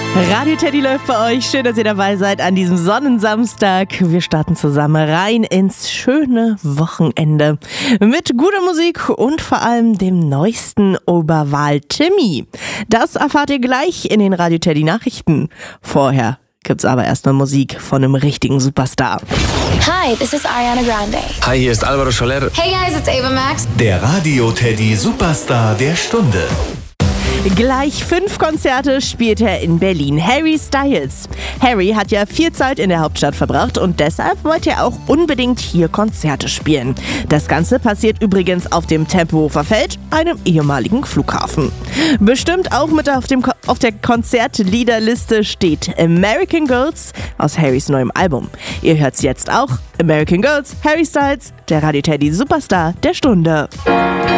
Radio Teddy läuft bei euch. Schön, dass ihr dabei seid an diesem Sonnensamstag. Wir starten zusammen rein ins schöne Wochenende mit guter Musik und vor allem dem neuesten Oberwahl-Timmy. Das erfahrt ihr gleich in den Radio Teddy Nachrichten. Vorher gibt's aber erstmal Musik von einem richtigen Superstar. Hi, this is Ariana Grande. Hi, hier ist Alvaro Soler. Hey guys, it's Ava Max. Der Radio Teddy Superstar der Stunde. Gleich 5 Konzerte spielt er in Berlin. Harry Styles. Harry hat ja viel Zeit in der Hauptstadt verbracht und deshalb wollte er auch unbedingt hier Konzerte spielen. Das Ganze passiert übrigens auf dem Tempelhofer Feld, einem ehemaligen Flughafen. Bestimmt auch mit auf der Konzertliederliste steht American Girls aus Harrys neuem Album. Ihr hört's jetzt auch. American Girls, Harry Styles, der Radio Teddy Superstar der Stunde.